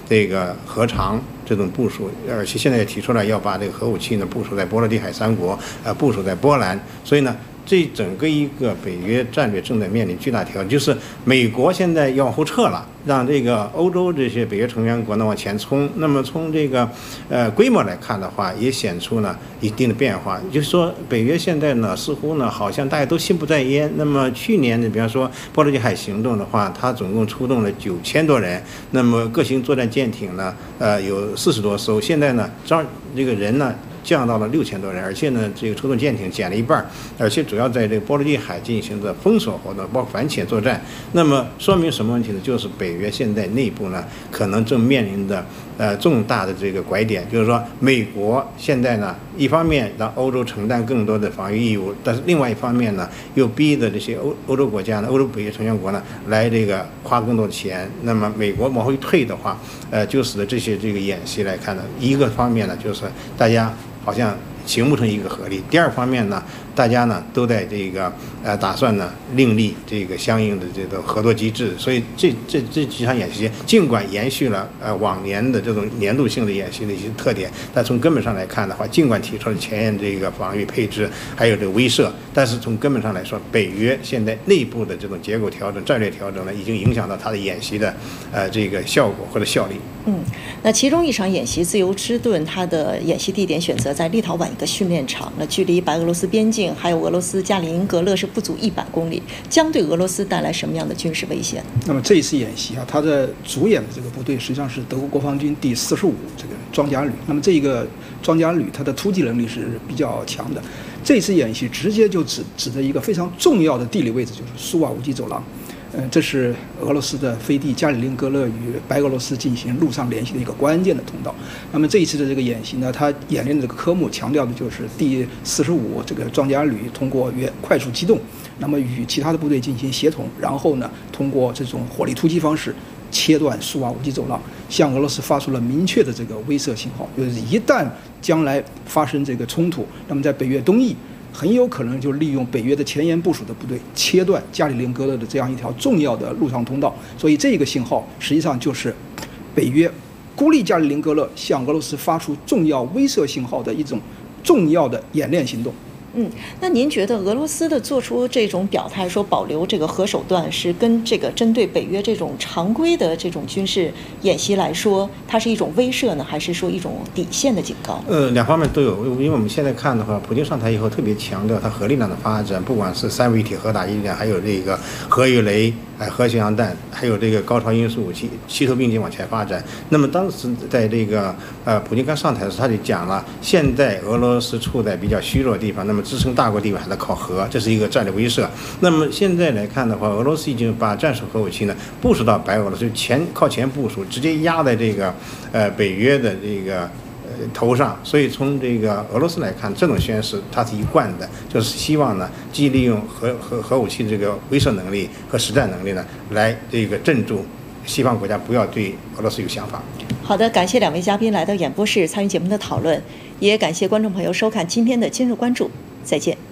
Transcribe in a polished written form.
这个核常这种部署，而且现在也提出了要把这个核武器呢部署在波罗的海三国，部署在波兰，所以呢。这整个一个北约战略正在面临巨大挑战，就是美国现在要往后撤了，让这个欧洲这些北约成员国呢往前冲。那么从这个规模来看的话，也显出呢一定的变化。就是说，北约现在呢似乎呢好像大家都心不在焉。那么去年呢，比方说波罗的海行动的话，它总共出动了9000多人，那么各型作战舰艇呢有40多艘，现在呢这个人呢。降到了6000多人，而且呢，这个出动舰艇减了一半，而且主要在这个波罗的海进行的封锁活动，包括反潜作战。那么说明什么问题呢？就是北约现在内部呢，可能正面临的重大的这个拐点，就是说美国现在呢，一方面让欧洲承担更多的防御义务，但是另外一方面呢，又逼着这些欧洲国家呢，欧洲北约成员国呢，来这个花更多的钱。那么美国往后一退的话，就使得这个演习来看呢，一个方面呢，就是大家好像形不成一个合力。第二方面呢，大家呢都在这个打算呢另立这个相应的这个合作机制。所以这几场演习尽管延续了往年的这种年度性的演习的一些特点，但从根本上来看的话，尽管提出了前沿这个防御配置还有这个威慑，但是从根本上来说，北约现在内部的这种结构调整、战略调整呢，已经影响到它的演习的这个效果或者效力。 那其中一场演习自由之盾，它的演习地点选择在立陶宛一个训练场，那距离白俄罗斯边境还有俄罗斯加里宁格勒是不足100公里，将对俄罗斯带来什么样的军事威胁？ 那么这一次演习啊，它的主演的这个部队实际上是德国国防军第45这个装甲旅。那么这一个装甲旅它的突击能力是比较强的。这次演习直接就指着一个非常重要的地理位置，就是苏瓦乌基走廊。这是俄罗斯的飞地加里宁格勒与白俄罗斯进行陆上联系的一个关键的通道。那么这一次的这个演习呢，它演练的这个科目强调的就是第45这个装甲旅通过快速机动，那么与其他的部队进行协同，然后呢，通过这种火力突击方式切断苏瓦乌基走廊，向俄罗斯发出了明确的这个威慑信号，就是一旦将来发生这个冲突，那么在北约东翼很有可能就利用北约的前沿部署的部队切断加里宁格勒的这样一条重要的陆上通道。所以这个信号实际上就是北约孤立加里宁格勒向俄罗斯发出重要威慑信号的一种重要的演练行动。 那您觉得俄罗斯的做出这种表态，说保留这个核手段，是跟这个针对北约这种常规的这种军事演习来说，它是一种威慑呢，还是说一种底线的警告？ 两方面都有。因为我们现在看的话，普京上台以后特别强调它核力量的发展，不管是三位一体核打击力量，还有这个核鱼雷、核巡洋弹，还有这个高超音速武器，齐头并进往前发展。那么当时在这个普京刚上台的时候，他就讲了，现在俄罗斯处在比较虚弱的地方，那么支撑大国地位还得靠核，这是一个战略威慑。那么现在来看的话，俄罗斯已经把战术核武器呢部署到白俄了，就靠前部署，直接压在这个北约的这个头上。所以从这个俄罗斯来看，这种宣示它是一贯的，就是希望呢既利用核武器的这个威慑能力和实战能力呢，来这个镇住西方国家不要对俄罗斯有想法。 好的，感谢2位嘉宾来到演播室参与节目的讨论，也感谢观众朋友收看今天的今日关注，再见。